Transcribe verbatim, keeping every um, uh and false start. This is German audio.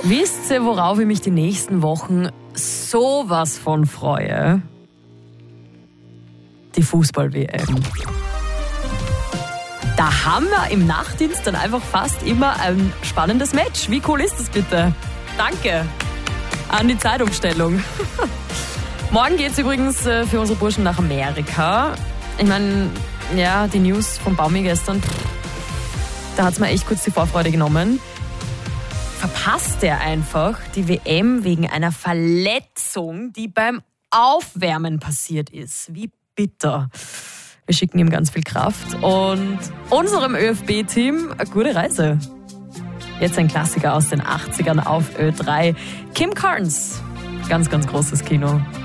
Wisst ihr, worauf ich mich die nächsten Wochen sowas von freue? Die Fußball-W M. Da haben wir im Nachtdienst dann einfach fast immer ein spannendes Match. Wie cool ist das bitte? Danke an die Zeitumstellung. Morgen geht es übrigens für unsere Burschen nach Amerika. Ich meine, ja, die News von Baumi gestern, da hat es mir echt kurz die Vorfreude genommen. Verpasst er einfach die W M wegen einer Verletzung, die beim Aufwärmen passiert ist. Wie bitter. Wir schicken ihm ganz viel Kraft und unserem ÖFB-Team eine gute Reise. Jetzt ein Klassiker aus den achtzigern auf Ö drei. Kim Carnes. Ganz, ganz großes Kino.